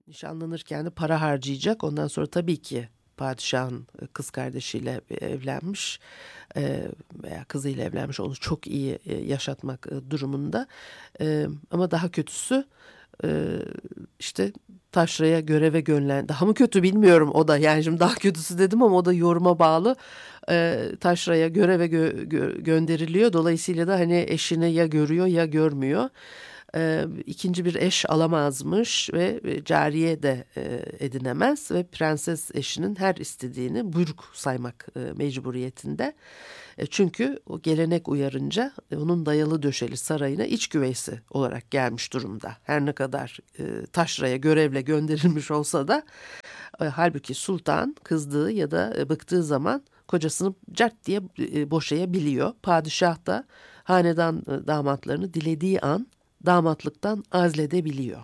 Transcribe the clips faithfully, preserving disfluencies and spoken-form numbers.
nişanlanırken de para harcayacak. Ondan sonra tabii ki padişahın kız kardeşiyle evlenmiş e, veya kızıyla evlenmiş, onu çok iyi e, yaşatmak e, durumunda. E, ama daha kötüsü e, işte taşraya göreve gönderilen, daha mı kötü bilmiyorum o da, yani şimdi daha kötüsü dedim ama o da yoruma bağlı. E, taşraya göreve gö- gö- gönderiliyor. Dolayısıyla da hani eşini ya görüyor ya görmüyor. E, ikinci bir eş alamazmış ve cariye de e, edinemez ve prenses eşinin her istediğini buyruk saymak e, mecburiyetinde. E, çünkü o gelenek uyarınca e, onun dayalı döşeli sarayına iç güveysi olarak gelmiş durumda. Her ne kadar e, taşraya görevle gönderilmiş olsa da e, halbuki sultan kızdığı ya da e, bıktığı zaman kocasını cart diye e, boşayabiliyor. Padişah da hanedan e, damatlarını dilediği an damatlıktan azledebiliyor.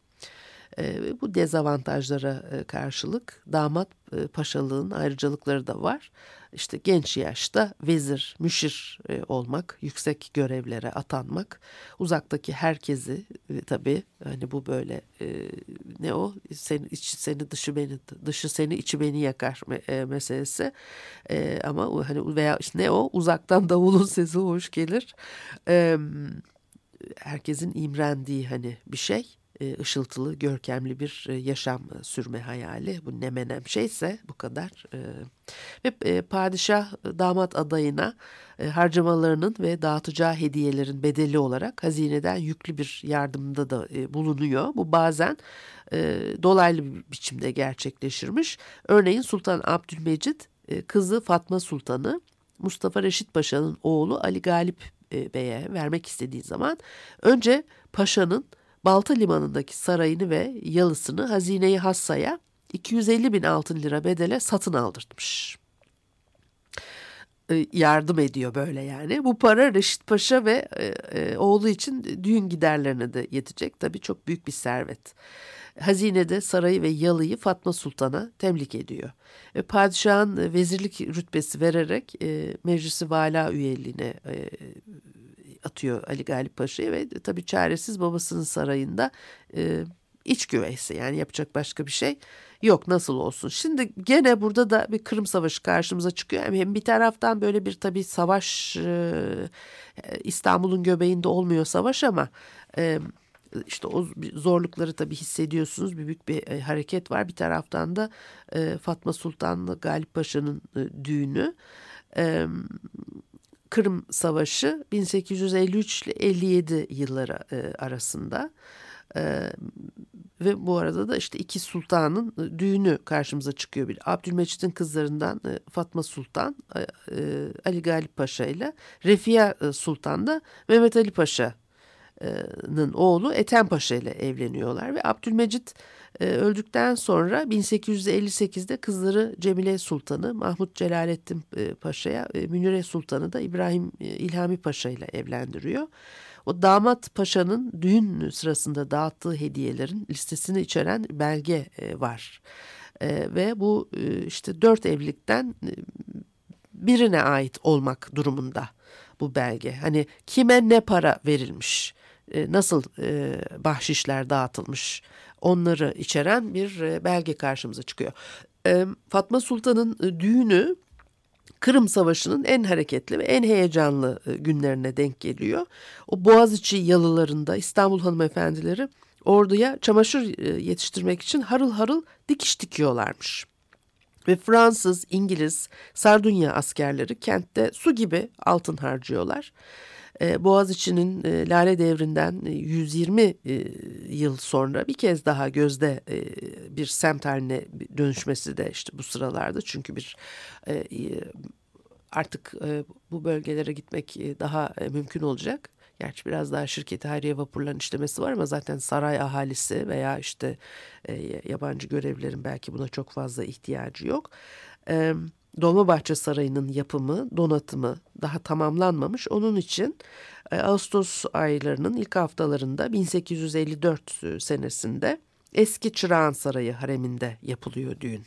E, bu dezavantajlara e, karşılık damat e, paşalığın ayrıcalıkları da var. İşte genç yaşta vezir, müşir e, olmak, yüksek görevlere atanmak, uzaktaki herkesi e, tabii hani bu böyle e, ne o seni içi seni dışı beni dışı seni içi beni yakar me- e, meselesi. E, ama o hani veya işte ne o uzaktan davulun sesi hoş gelir. E, Herkesin imrendiği hani bir şey. E, ışıltılı, görkemli bir e, yaşam e, sürme hayali. Bu ne menem şeyse bu kadar. E, ve e, padişah e, damat adayına e, harcamalarının ve dağıtacağı hediyelerin bedeli olarak hazineden yüklü bir yardımda da e, bulunuyor. Bu bazen e, dolaylı bir biçimde gerçekleşirmiş. Örneğin Sultan Abdülmecit e, kızı Fatma Sultan'ı Mustafa Reşit Paşa'nın oğlu Ali Galip e, Bey'e vermek istediği zaman önce paşanın Balta Limanı'ndaki sarayını ve yalısını hazine-i hassaya iki yüz elli bin altın lira bedele satın aldırtmış. E, yardım ediyor böyle yani. Bu para Reşit Paşa ve e, e, oğlu için düğün giderlerine de yetecek. Tabii çok büyük bir servet. Hazinede sarayı ve yalıyı Fatma Sultan'a temlik ediyor. E, padişahın e, vezirlik rütbesi vererek e, meclisi vala üyeliğine e, atıyor Ali Galip Paşa'yı ve tabii çaresiz babasının sarayında e, iç güveysi, yani yapacak başka bir şey yok, nasıl olsun. Şimdi gene burada da bir Kırım Savaşı karşımıza çıkıyor. Hem bir taraftan böyle bir tabii savaş, e, İstanbul'un göbeğinde olmuyor savaş ama e, işte o zorlukları tabii hissediyorsunuz. Bir büyük bir e, hareket var. Bir taraftan da e, Fatma Sultan'la Galip Paşa'nın e, düğünü. E, Kırım Savaşı bin sekiz yüz elli üç ile elli yedi yılları e, arasında. E, ve bu arada da işte iki sultanın e, düğünü karşımıza çıkıyor. Bir Abdülmecit'in kızlarından e, Fatma Sultan, e, e, Ali Galip Paşa ile Refia e, Sultan da Mehmet Ali Paşa'nın oğlu Ethem Paşa ile evleniyorlar ve Abdülmecit e, öldükten sonra bin sekiz yüz elli sekizde kızları Cemile Sultan'ı Mahmut Celalettin e, Paşa'ya, e, Münire Sultan'ı da İbrahim e, İlhami Paşa ile evlendiriyor. O damat paşanın düğün sırasında dağıttığı hediyelerin listesini içeren belge e, var. E, ve bu e, işte dört evlilikten e, birine ait olmak durumunda bu belge. Hani kime ne para verilmiş, e, nasıl e, bahşişler dağıtılmış, onları içeren bir e, belge karşımıza çıkıyor. E, Fatma Sultan'ın e, düğünü Kırım Savaşı'nın en hareketli ve en heyecanlı e, günlerine denk geliyor. O Boğaziçi yalılarında İstanbul hanımefendileri orduya çamaşır e, yetiştirmek için harıl harıl dikiş dikiyorlarmış. Ve Fransız, İngiliz, Sardunya askerleri kentte su gibi altın harcıyorlar. E, Boğaziçi'nin e, Lale Devri'nden e, yüz yirmi e, yıl sonra bir kez daha gözde e, bir semt haline dönüşmesi de işte bu sıralarda. Çünkü bir e, artık e, bu bölgelere gitmek e, daha e, mümkün olacak. Gerçi biraz daha şirketi hayriye vapurların işlemesi var ama zaten saray ahalisi veya işte e, yabancı görevlilerin belki buna çok fazla ihtiyacı yok. E, Dolmabahçe Sarayı'nın yapımı, donatımı daha tamamlanmamış. Onun için e, Ağustos aylarının ilk haftalarında bin sekiz yüz elli dört senesinde eski Çırağan Sarayı hareminde yapılıyor düğün.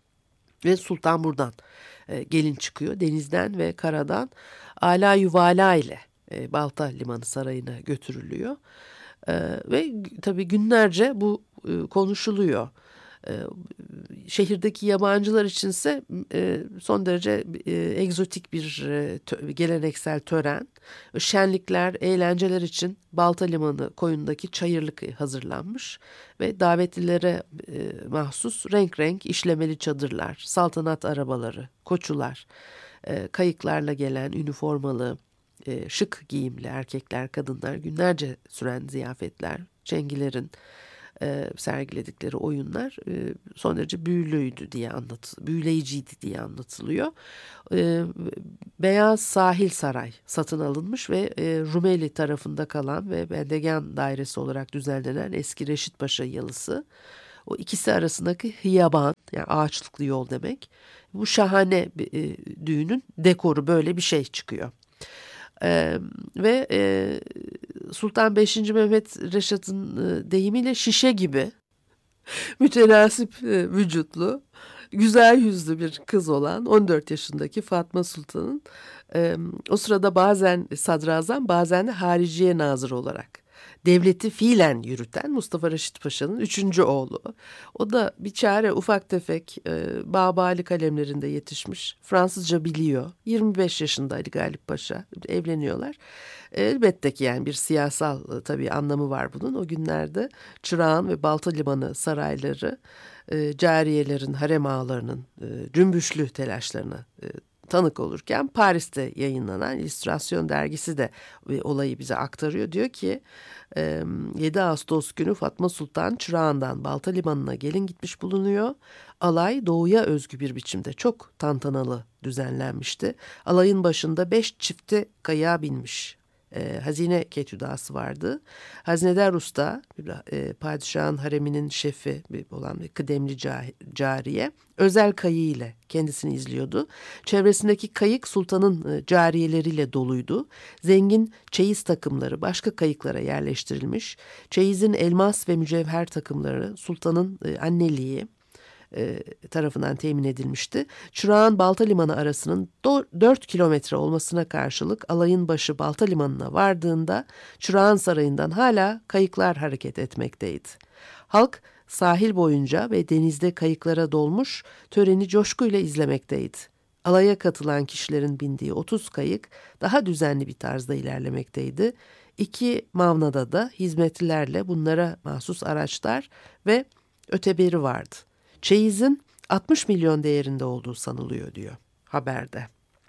Ve sultan buradan e, gelin çıkıyor. Denizden ve karadan ala yuvala ile e, Balta Limanı Sarayı'na götürülüyor. E, ve tabii günlerce bu e, konuşuluyor. E, şehirdeki yabancılar içinse e, son derece e, egzotik bir e, tö- geleneksel tören. Şenlikler, eğlenceler için Balta Limanı koyundaki çayırlık hazırlanmış ve davetlilere e, mahsus renk renk işlemeli çadırlar, saltanat arabaları, koçular, e, kayıklarla gelen üniformalı, e, şık giyimli erkekler, kadınlar, günlerce süren ziyafetler, Çengilerin e, sergiledikleri oyunlar e, son derece büyülüydü diye anlat, büyüleyiciydi diye anlatılıyor. E, Beyaz Sahil Saray satın alınmış ve e, Rumeli tarafında kalan ve Bendegan Dairesi olarak düzenlenen eski Reşit Paşa yalısı. O ikisi arasındaki hiyaban, yani ağaçlıklı yol demek. Bu şahane bir, e, düğünün dekoru böyle bir şey çıkıyor. Ee, ve e, Sultan beşinci. Mehmet Reşat'ın e, deyimiyle şişe gibi mütenasip e, vücutlu, güzel yüzlü bir kız olan on dört yaşındaki Fatma Sultan'ın e, o sırada bazen sadrazam, bazen de hariciye nazır olarak devleti fiilen yürüten Mustafa Reşit Paşa'nın üçüncü oğlu. O da bir çare ufak tefek e, Babali kalemlerinde yetişmiş. Fransızca biliyor. yirmi beş yaşında Ali Galip Paşa, evleniyorlar. Elbette ki yani bir siyasal e, tabii anlamı var bunun. O günlerde Çırağan ve Balta Limanı sarayları e, cariyelerin, harem ağalarının e, cümbüşlü telaşlarına e, tanık olurken Paris'te yayınlanan İllüstrasyon dergisi de e, olayı bize aktarıyor. Diyor ki e, yedi Ağustos günü Fatma Sultan Çırağan'dan Balta Limanı'na gelin gitmiş bulunuyor. Alay doğuya özgü bir biçimde çok tantanalı düzenlenmişti. Alayın başında beş çifte kayığa binmiş. E, hazine ketüdası vardı. Hazinedar Usta, e, padişahın hareminin şefi olan bir kıdemli cariye, özel kayığı ile kendisini izliyordu. Çevresindeki kayık sultanın e, cariyeleriyle doluydu. Zengin çeyiz takımları başka kayıklara yerleştirilmiş. Çeyizin elmas ve mücevher takımları sultanın e, anneliği e, tarafından temin edilmişti. Çırağan Balta Limanı arasının dört kilometre olmasına karşılık alayın başı Balta Limanı'na vardığında Çırağan Sarayı'ndan hala kayıklar hareket etmekteydi. Halk sahil boyunca ve denizde kayıklara dolmuş töreni coşkuyla izlemekteydi. Alaya katılan kişilerin bindiği otuz kayık daha düzenli bir tarzda ilerlemekteydi. İki mavnada da hizmetlilerle bunlara mahsus araçlar ve öteberi vardı. Çeyizin altmış milyon değerinde olduğu sanılıyor diyor haberde.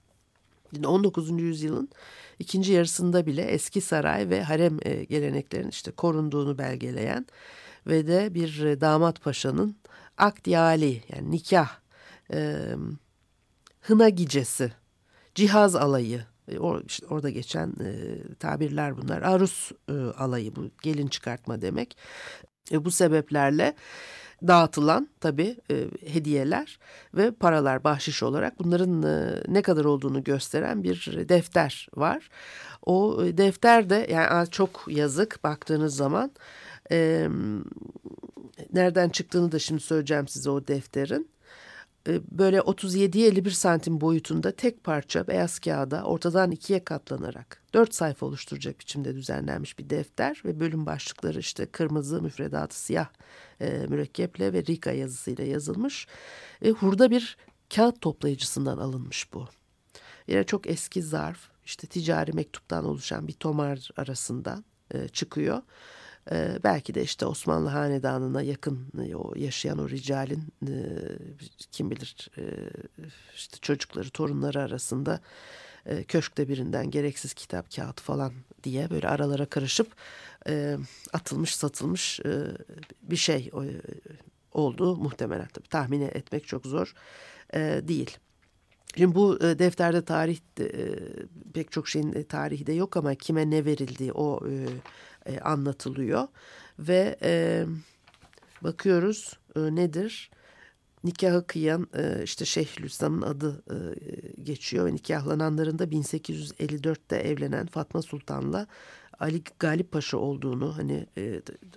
on dokuzuncu yüzyılın ikinci yarısında bile eski saray ve harem e, geleneklerin işte korunduğunu belgeleyen ve de bir e, damat paşanın akdiyali yani nikah, e, hına gicesi, cihaz alayı, e, or, işte orada geçen e, tabirler bunlar. Arus e, alayı, bu gelin çıkartma demek. E, bu sebeplerle dağıtılan tabii e, hediyeler ve paralar bahşiş olarak bunların e, ne kadar olduğunu gösteren bir defter var. O e, defter de yani çok yazık baktığınız zaman, e, nereden çıktığını da şimdi söyleyeceğim size o defterin. E, böyle otuz yediye elli bir santim boyutunda tek parça beyaz kağıda ortadan ikiye katlanarak dört sayfa oluşturacak biçimde düzenlenmiş bir defter ve bölüm başlıkları işte kırmızı, müfredatı siyah e, mürekkeple ve Rika yazısıyla yazılmış. E, hurda bir kağıt toplayıcısından alınmış bu. Yine çok eski zarf, işte ticari mektuptan oluşan bir tomar arasından e, çıkıyor. Ee, belki de işte Osmanlı hanedanına yakın o yaşayan o ricalin e, kim bilir e, işte çocukları, torunları arasında e, köşkte birinden gereksiz kitap, kağıt falan diye böyle aralara karışıp e, atılmış, satılmış e, bir şey e, olduğu muhtemelen. Tabii tahmin etmek çok zor e, değil. Şimdi bu e, defterde tarih e, pek çok şeyin e, tarihi de yok ama kime ne verildiği o e, e, anlatılıyor ve e, bakıyoruz e, nedir? Nikahı kıyan e, işte Şeyhülislam'ın adı e, geçiyor ve nikahlananların da bin sekiz yüz elli dörtte evlenen Fatma Sultan'la Ali Galip Paşa olduğunu hani e,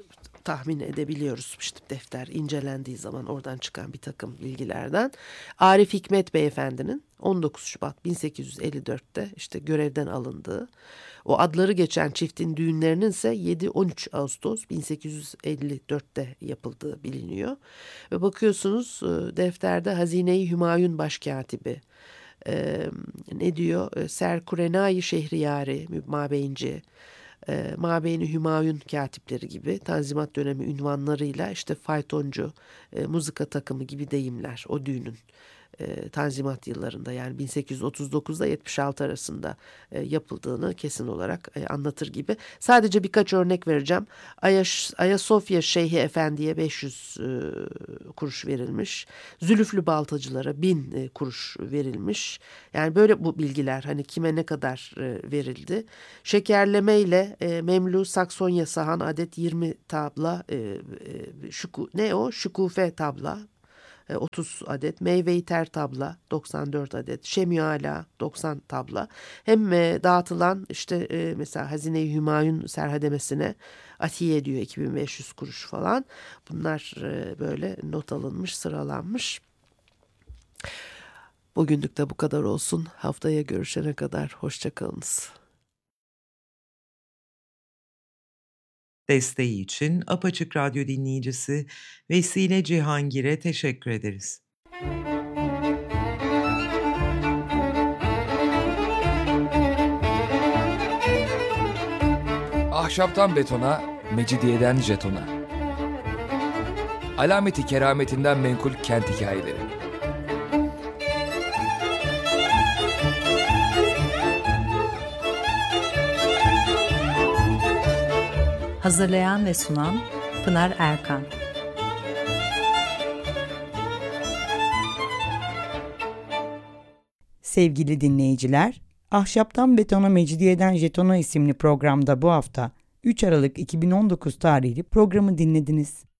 tahmin edebiliyoruz işte defter incelendiği zaman oradan çıkan bir takım bilgilerden. Arif Hikmet Beyefendi'nin on dokuz Şubat bin sekiz yüz elli dörtte işte görevden alındığı, o adları geçen çiftin düğünlerinin ise yedi on üç Ağustos bin sekiz yüz elli dörtte yapıldığı biliniyor. Ve bakıyorsunuz defterde Hazine-i Hümayun Başkatibi, Ee, ne diyor? E, Serkurenai Şehriyari, Mabeyinci, e, Mabeyni Hümayun katipleri gibi Tanzimat dönemi ünvanlarıyla işte faytoncu, e, muzika takımı gibi deyimler o düğünün e, Tanzimat yıllarında yani bin sekiz yüz otuz dokuzda yetmiş altı arasında e, yapıldığını kesin olarak e, anlatır gibi. Sadece birkaç örnek vereceğim. Ayaş, Ayasofya Şeyhi Efendi'ye beş yüz e, kuruş verilmiş. Zülüflü baltacılara bin e, kuruş verilmiş. Yani böyle bu bilgiler hani kime ne kadar e, verildi. Şekerleme ile e, Memlu Saksonya Sahan adet yirmi tabla, e, e, şuku, ne o? Şükufe tabla. otuz adet, meyve-i ter tabla doksan dört adet, şemyala doksan tabla. Hem e, dağıtılan işte e, mesela Hazine-i Hümayun serhademesine atiye diyor iki bin beş yüz kuruş falan. Bunlar e, böyle not alınmış, sıralanmış. Bugünlük de bu kadar olsun. Haftaya görüşene kadar hoşça kalınız. Desteği için Apaçık Radyo dinleyicisi Vesile Cihangir'e teşekkür ederiz. Ahşaptan betona, mecidiyeden jetona. Alameti kerametinden menkul kent hikayeleri. Hazırlayan ve sunan Pınar Erkan. Sevgili dinleyiciler, Ahşaptan Betona Mecidiyeden Jetona isimli programda bu hafta üç Aralık iki bin on dokuz tarihli programı dinlediniz.